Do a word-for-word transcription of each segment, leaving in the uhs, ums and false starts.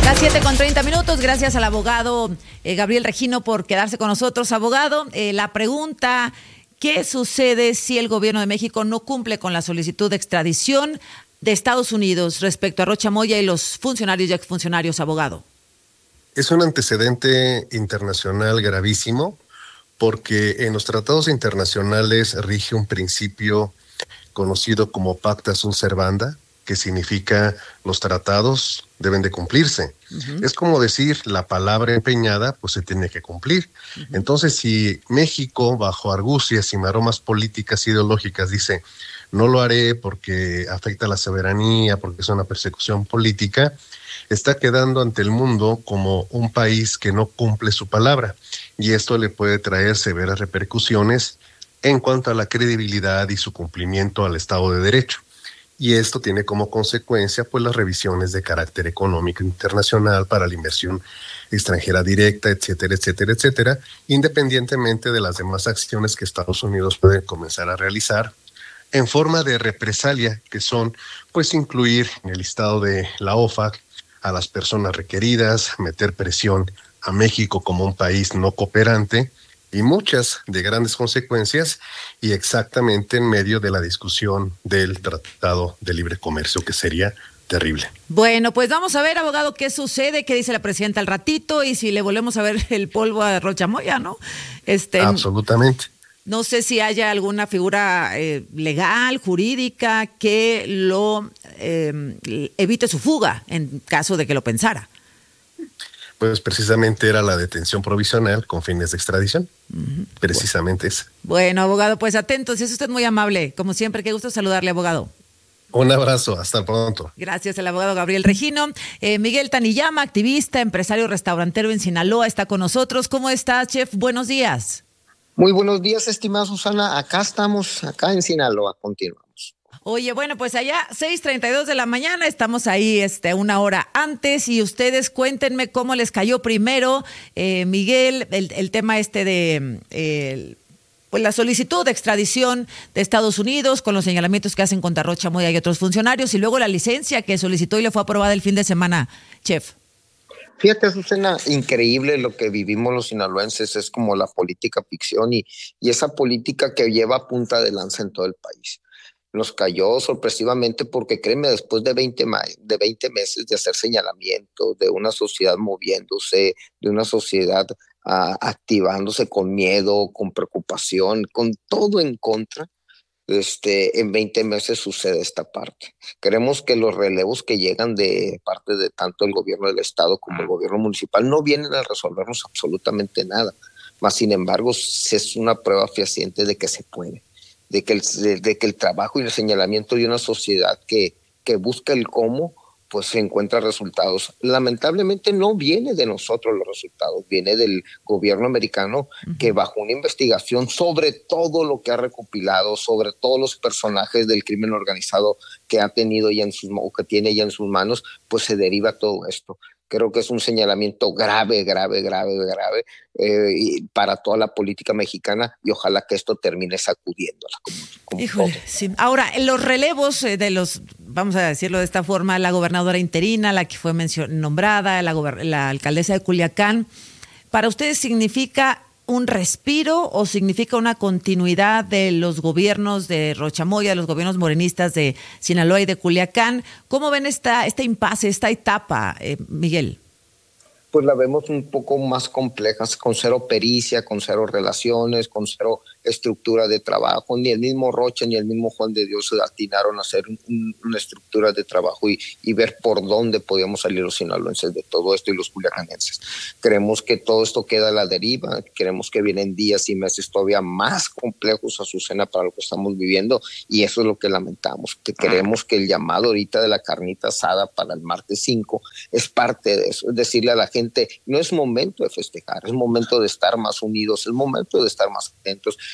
Las siete con treinta minutos, gracias al abogado eh, Gabriel Regino por quedarse con nosotros. Abogado, eh, la pregunta, ¿qué sucede si el gobierno de México no cumple con la solicitud de extradición de Estados Unidos respecto a Rocha Moya y los funcionarios y exfuncionarios, abogado? Es un antecedente internacional gravísimo porque en los tratados internacionales rige un principio conocido como pacta sunt servanda, que significa los tratados deben de cumplirse. Uh-huh. Es como decir, la palabra empeñada pues se tiene que cumplir. Uh-huh. Entonces, si México, bajo argucias y maromas políticas ideológicas, dice no lo haré porque afecta a la soberanía, porque es una persecución política, está quedando ante el mundo como un país que no cumple su palabra. Y esto le puede traer severas repercusiones en cuanto a la credibilidad y su cumplimiento al Estado de Derecho. Y esto tiene como consecuencia pues las revisiones de carácter económico internacional para la inversión extranjera directa, etcétera, etcétera, etcétera, independientemente de las demás acciones que Estados Unidos puede comenzar a realizar en forma de represalia, que son pues incluir en el listado de la OFAC a las personas requeridas, meter presión a México como un país no cooperante, y muchas de grandes consecuencias, y exactamente en medio de la discusión del Tratado de Libre Comercio, que sería terrible. Bueno, pues vamos a ver, abogado, qué sucede, qué dice la presidenta al ratito, y si le volvemos a ver el polvo a Rocha Moya, ¿no? Este, Absolutamente. No sé si haya alguna figura eh, legal, jurídica, que lo eh, evite su fuga en caso de que lo pensara. Pues precisamente era la detención provisional con fines de extradición. Uh-huh. Precisamente eso. Bueno, abogado, pues atentos, es usted muy amable. Como siempre, qué gusto saludarle, abogado. Un abrazo, hasta pronto. Gracias, el abogado Gabriel Regino. Eh, Miguel Taniyama, activista, empresario restaurantero en Sinaloa, está con nosotros. ¿Cómo estás, chef? Buenos días. Muy buenos días, estimada Susana. Acá estamos, acá en Sinaloa, continuamos. Oye, bueno, pues allá seis treinta y dos de la mañana, estamos ahí este, una hora antes, y ustedes cuéntenme cómo les cayó primero, eh, Miguel, el, el tema este de eh, pues la solicitud de extradición de Estados Unidos con los señalamientos que hacen contra Rocha Moya y otros funcionarios, y luego la licencia que solicitó y le fue aprobada el fin de semana, chef. Fíjate, Susana, increíble lo que vivimos los sinaloenses, es como la política ficción y, y esa política que lleva punta de lanza en todo el país. Nos cayó sorpresivamente porque, créeme, después de veinte, de veinte meses de hacer señalamientos, de una sociedad moviéndose, de una sociedad uh, activándose con miedo, con preocupación, con todo en contra, este, en veinte meses sucede esta parte. Creemos que los relevos que llegan de parte de tanto el gobierno del estado como el gobierno municipal no vienen a resolvernos absolutamente nada, mas sin embargo es una prueba fehaciente de que se puede. De que, el, de, de que el trabajo y el señalamiento de una sociedad que, que busca el cómo, pues se encuentra resultados. Lamentablemente no viene de nosotros los resultados, viene del gobierno americano, uh-huh, que bajo una investigación sobre todo lo que ha recopilado, sobre todos los personajes del crimen organizado que ha tenido ya en sus, o que tiene ya en sus manos, pues se deriva todo esto. Creo que es un señalamiento grave, grave, grave, grave eh, y para toda la política mexicana, y ojalá que esto termine sacudiéndola. Como, como Híjole, sí. Ahora, en los relevos de los, vamos a decirlo de esta forma, la gobernadora interina, la que fue mencionada, nombrada, la, gober- la alcaldesa de Culiacán, ¿para ustedes significa un respiro o significa una continuidad de los gobiernos de Rocha Moya, de los gobiernos morenistas de Sinaloa y de Culiacán? ¿Cómo ven esta, este impasse, esta etapa, eh, Miguel? Pues la vemos un poco más complejas, con cero pericia, con cero relaciones, con cero estructura de trabajo. Ni el mismo Rocha ni el mismo Juan de Dios se atinaron a hacer un, una estructura de trabajo y, y ver por dónde podíamos salir los sinaloenses de todo esto y los culiacanenses. Creemos que todo esto queda a la deriva, creemos que vienen días y meses todavía más complejos, Azucena, para lo que estamos viviendo, y eso es lo que lamentamos, que creemos que el llamado ahorita de la carnita asada para el martes cinco es parte de eso, es decirle a la gente, no es momento de festejar, es momento de estar más unidos, es momento de estar más atentos.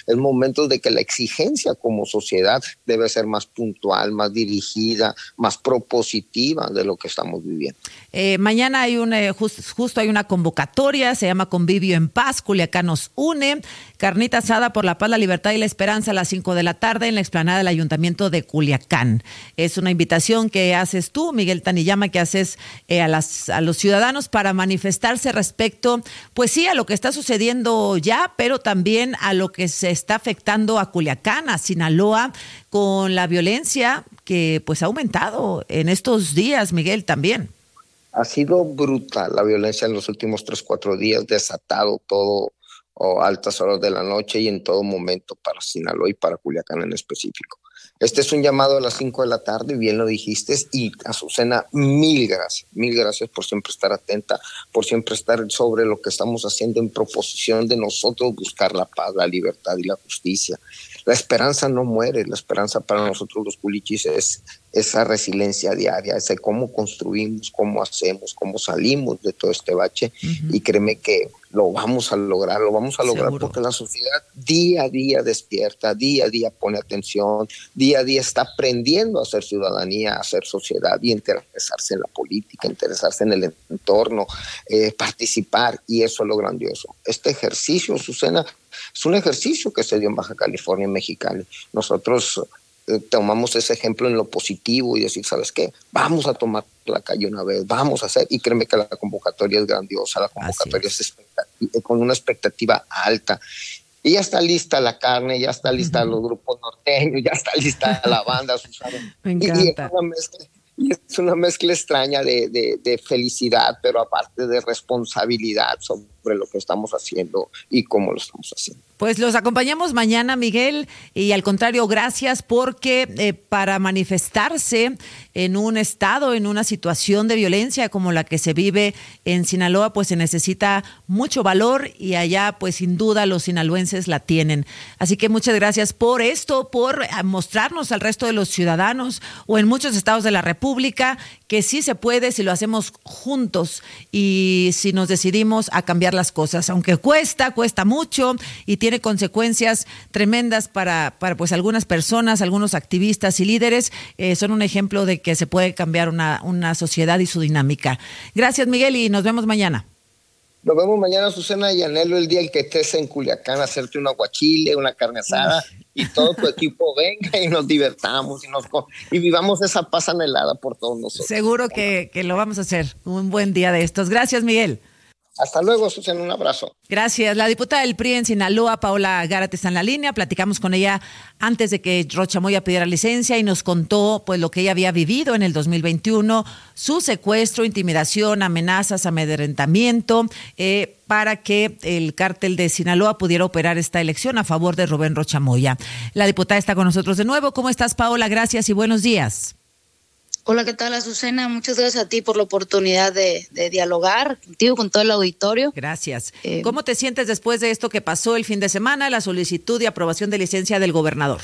Es momento de que la exigencia como sociedad debe ser más puntual, más dirigida, más propositiva de lo que estamos viviendo. Eh, mañana hay un, eh, just, justo hay una convocatoria, se llama Convivio en Paz, Culiacán nos une, carnita asada por la paz, la libertad y la esperanza a las cinco de la tarde en la explanada del Ayuntamiento de Culiacán. Es una invitación que haces tú, Miguel Taniyama, que haces eh, a, las, a los ciudadanos para manifestarse respecto, pues sí, a lo que está sucediendo ya, pero también a lo que se está afectando a Culiacán, a Sinaloa, con la violencia que pues ha aumentado en estos días, Miguel, también. Ha sido brutal la violencia en los últimos tres, cuatro días, desatado todo a altas horas de la noche y en todo momento para Sinaloa y para Culiacán en específico. Este es un llamado a las cinco de la tarde, bien lo dijiste, y Azucena, mil gracias, mil gracias por siempre estar atenta, por siempre estar sobre lo que estamos haciendo en proposición de nosotros buscar la paz, la libertad y la justicia. La esperanza no muere, la esperanza para nosotros los culichis es esa resiliencia diaria, ese cómo construimos, cómo hacemos, cómo salimos de todo este bache, uh-huh. Y créeme que lo vamos a lograr, lo vamos a lograr. Seguro. Porque la sociedad día a día despierta, día a día pone atención, día a día está aprendiendo a hacer ciudadanía, a hacer sociedad y interesarse en la política, interesarse en el entorno, eh, participar, y eso es lo grandioso. Este ejercicio, Azucena, es un ejercicio que se dio en Baja California, en Mexicali. Nosotros eh, tomamos ese ejemplo en lo positivo y decir, ¿sabes qué? Vamos a tomar la calle una vez, vamos a hacer, y créeme que la convocatoria es grandiosa, la convocatoria es, es con una expectativa alta. Y ya está lista la carne, ya está lista uh-huh. los grupos norteños, ya está lista la banda, Susana. Me encanta. Y, y es una mezcla, y es una mezcla extraña de, de, de felicidad, pero aparte de responsabilidad sobre lo que estamos haciendo y cómo lo estamos haciendo. Pues los acompañamos mañana, Miguel, y al contrario, gracias, porque eh, para manifestarse en un estado, en una situación de violencia como la que se vive en Sinaloa, pues se necesita mucho valor, y allá pues sin duda los sinaloenses la tienen. Así que muchas gracias por esto, por mostrarnos al resto de los ciudadanos o en muchos estados de la República que sí se puede si lo hacemos juntos y si nos decidimos a cambiar las cosas, aunque cuesta, cuesta mucho y tiene consecuencias tremendas para, para pues algunas personas, algunos activistas y líderes, eh, son un ejemplo de que se puede cambiar una, una sociedad y su dinámica. Gracias, Miguel, y nos vemos mañana. Nos vemos mañana, Azucena, y anhelo el día en que estés en Culiacán a hacerte un aguachile, una carne asada, y todo tu equipo venga y nos divertamos y, nos, y vivamos esa paz anhelada por todos nosotros. Seguro que, que lo vamos a hacer. Un buen día de estos. Gracias, Miguel. Hasta luego, Susana, un abrazo. Gracias. La diputada del P R I en Sinaloa, Paola Gárate, está en la línea. Platicamos con ella antes de que Rocha Moya pidiera licencia y nos contó pues lo que ella había vivido en el dos mil veintiuno, su secuestro, intimidación, amenazas, amedrentamiento, eh, para que el cártel de Sinaloa pudiera operar esta elección a favor de Rubén Rocha Moya. La diputada está con nosotros de nuevo. ¿Cómo estás, Paola? Gracias y buenos días. Hola, ¿qué tal, Azucena? Muchas gracias a ti por la oportunidad de, de dialogar contigo, con todo el auditorio. Gracias. Eh, ¿Cómo te sientes después de esto que pasó el fin de semana, la solicitud de aprobación de licencia del gobernador?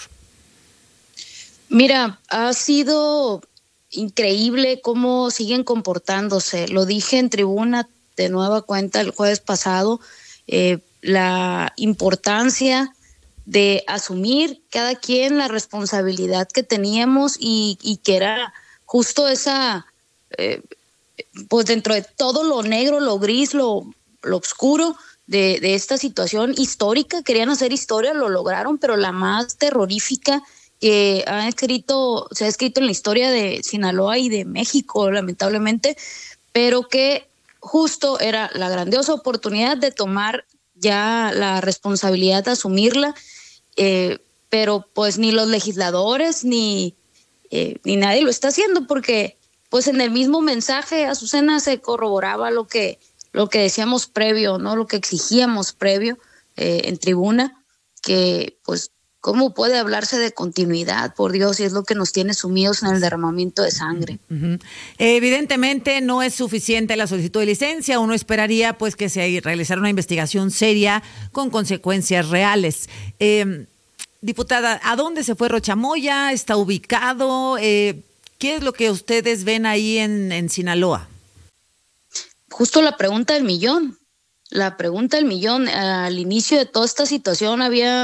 Mira, ha sido increíble cómo siguen comportándose. Lo dije en tribuna de nueva cuenta el jueves pasado, eh, la importancia de asumir cada quien la responsabilidad que teníamos y, y que era justo esa, eh, pues dentro de todo lo negro, lo gris, lo, lo oscuro de, de esta situación histórica, querían hacer historia, lo lograron, pero la más terrorífica que ha escrito, se ha escrito en la historia de Sinaloa y de México, lamentablemente, pero que justo era la grandiosa oportunidad de tomar ya la responsabilidad de asumirla, eh, pero pues ni los legisladores ni Eh, ni nadie lo está haciendo, porque pues en el mismo mensaje, Azucena, se corroboraba lo que lo que decíamos previo, no lo que exigíamos previo eh, en tribuna, que pues cómo puede hablarse de continuidad, por Dios, si es lo que nos tiene sumidos en el derramamiento de sangre. Uh-huh. Evidentemente no es suficiente la solicitud de licencia. Uno esperaría pues que se realizara una investigación seria con consecuencias reales. Eh, Diputada, ¿a dónde se fue Rocha Moya? ¿Está ubicado? Eh, ¿Qué es lo que ustedes ven ahí en, en Sinaloa? Justo la pregunta del millón. La pregunta del millón. Al inicio de toda esta situación había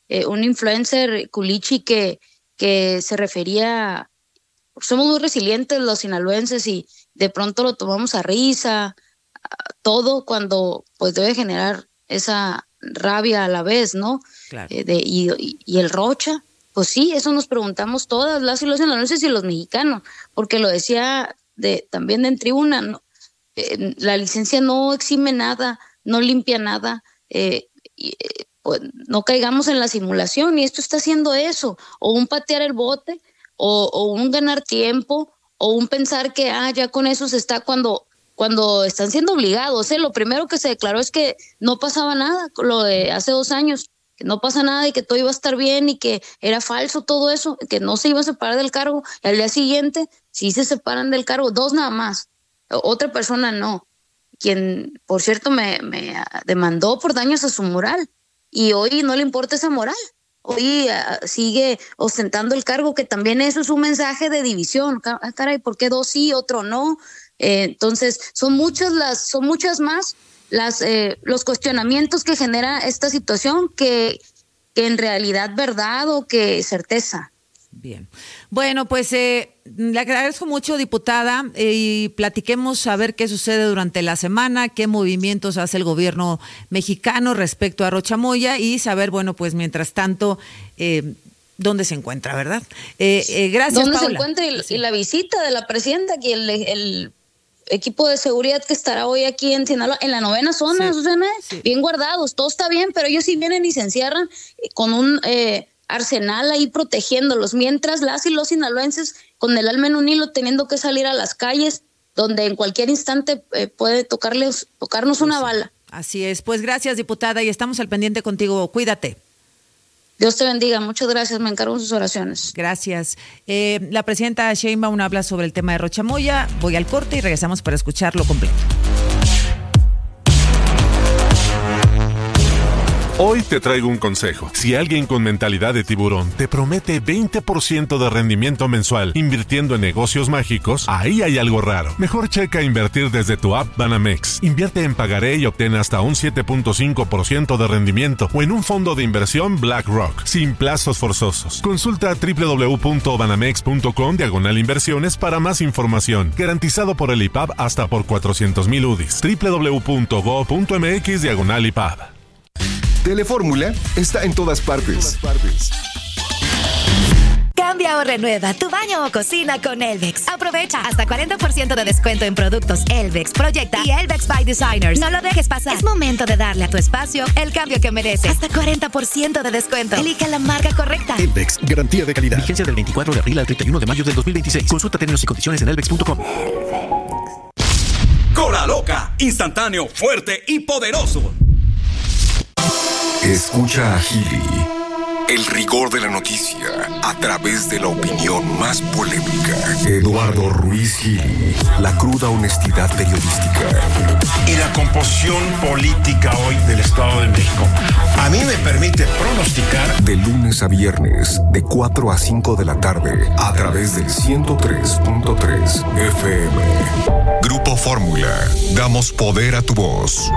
eh, un influencer, Culichi, que, que se refería, somos muy resilientes los sinaloenses y de pronto lo tomamos a risa, a todo cuando pues debe generar esa rabia a la vez, ¿no? Claro. Eh, de, y, y, y el Rocha, pues sí, eso nos preguntamos todas las y los sinaloenses y los mexicanos, porque lo decía de, también en tribuna, ¿no? Eh, la licencia no exime nada, no limpia nada, eh, y, eh, pues, no caigamos en la simulación, y esto está haciendo eso, o un patear el bote, o, o un ganar tiempo, o un pensar que ah, ya con eso se está cuando, cuando están siendo obligados, ¿eh? Lo primero que se declaró es que no pasaba nada, lo de hace dos años, que no pasa nada y que todo iba a estar bien y que era falso todo eso, que no se iba a separar del cargo, y al día siguiente sí se separan del cargo, dos nada más, otra persona no, quien por cierto me, me demandó por daños a su moral, y hoy no le importa esa moral, hoy uh, sigue ostentando el cargo, que también eso es un mensaje de división, ah, caray, ¿por qué dos sí, otro no? Eh, entonces son muchas las, son muchas más las eh, los cuestionamientos que genera esta situación que, que en realidad verdad o que certeza. Bien. Bueno, pues eh, le agradezco mucho, diputada, eh, y platiquemos a ver qué sucede durante la semana, qué movimientos hace el gobierno mexicano respecto a Rocha Moya y saber, bueno, pues mientras tanto, eh, dónde se encuentra, ¿verdad? Eh, eh, gracias, ¿Dónde Paula? se encuentra y, Sí. y la visita de la presidenta, que el, el equipo de seguridad que estará hoy aquí en Sinaloa, en la novena zona, Sí, Susana, sí. bien guardados, todo está bien, pero ellos sí vienen y se encierran con un eh, arsenal ahí protegiéndolos, mientras las y los sinaloenses con el alma en un hilo teniendo que salir a las calles, donde en cualquier instante eh, puede tocarles, tocarnos una bala. Así es. Pues gracias, diputada, y estamos al pendiente contigo. Cuídate. Dios te bendiga, muchas gracias, me encargo en sus oraciones. Gracias. Eh, la presidenta Sheinbaum habla sobre el tema de Rocha Moya. Voy al corte y regresamos para escucharlo completo. Hoy te traigo un consejo. Si alguien con mentalidad de tiburón te promete veinte por ciento de rendimiento mensual invirtiendo en negocios mágicos, ahí hay algo raro. Mejor checa invertir desde tu app Banamex. Invierte en pagaré y obtén hasta un siete punto cinco por ciento de rendimiento o en un fondo de inversión BlackRock, sin plazos forzosos. Consulta www.banamex.com diagonal inversiones para más información. Garantizado por el I P A B hasta por cuatrocientos mil U D I s. www.go.mx diagonal I P A B. Telefórmula está en todas partes. Cambia o renueva tu baño o cocina con Elvex. Aprovecha hasta cuarenta por ciento de descuento en productos Elvex, Proyecta y Elvex by Designers. No lo dejes pasar. Es momento de darle a tu espacio el cambio que merece. Hasta cuarenta por ciento de descuento. Elige la marca correcta. Elvex, garantía de calidad. Vigencia del veinticuatro de abril al treinta y uno de mayo del dos mil veintiséis. Consulta términos y condiciones en elvex punto com. Cola Loca, instantáneo, fuerte y poderoso. Escucha a Gili. El rigor de la noticia a través de la opinión más polémica. Eduardo Ruiz Gili. La cruda honestidad periodística. Y la composición política hoy del Estado de México a mí me permite pronosticar. De lunes a viernes, de cuatro a cinco de la tarde, a través del ciento tres punto tres F M. Grupo Fórmula. Damos poder a tu voz.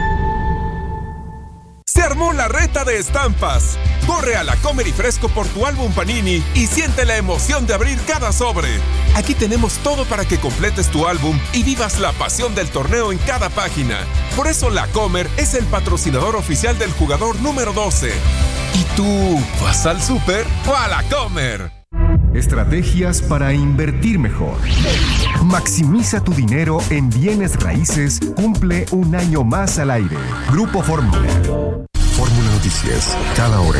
Se armó la reta de estampas. Corre a la Comer y Fresco por tu álbum Panini y siente la emoción de abrir cada sobre. Aquí tenemos todo para que completes tu álbum y vivas la pasión del torneo en cada página. Por eso La Comer es el patrocinador oficial del jugador número doce. ¿Y tú vas al súper o a La Comer? Estrategias para invertir mejor. Maximiza tu dinero en bienes raíces. Cumple un año más al aire. Grupo Fórmula. Fórmula Noticias, cada hora.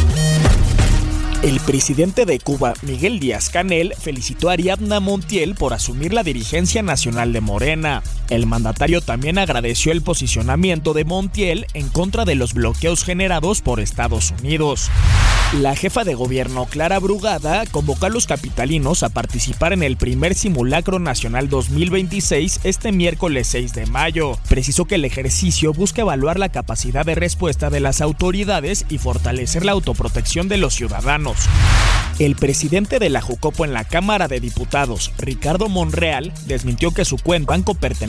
El presidente de Cuba, Miguel Díaz-Canel, felicitó a Ariadna Montiel por asumir la dirigencia nacional de Morena. El mandatario también agradeció el posicionamiento de Montiel en contra de los bloqueos generados por Estados Unidos. La jefa de gobierno, Clara Brugada, convocó a los capitalinos a participar en el primer simulacro nacional dos mil veintiséis este miércoles seis de mayo. Precisó que el ejercicio busca evaluar la capacidad de respuesta de las autoridades y fortalecer la autoprotección de los ciudadanos. El presidente de la Jucopo en la Cámara de Diputados, Ricardo Monreal, desmintió que su cuenta banco pertenece